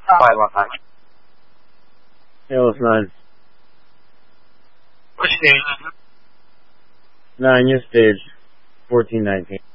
515. Alice 9. Which stage? 9, your stage. 1419.